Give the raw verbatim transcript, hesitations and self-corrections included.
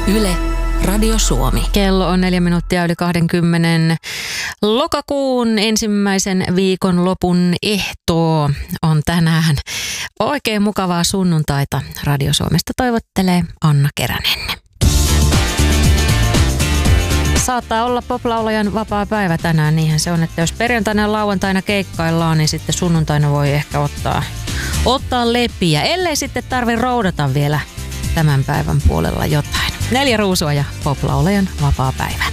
Yle, Radio Suomi. Kello on neljä minuuttia yli kaksikymmentä. Lokakuun ensimmäisen viikon lopun ehtoo on tänään. Oikein mukavaa sunnuntaita Radio Suomesta toivottelee Anna Keränen. Saattaa olla poplaulajan vapaa päivä tänään, niinhän se on, että jos perjantaina ja lauantaina keikkaillaan, niin sitten sunnuntaina voi ehkä ottaa, ottaa lepiä, ellei sitten tarvi roudata vielä tämän päivän puolella jotain. Neljä ruusua ja poplaulajan vapaa päivä.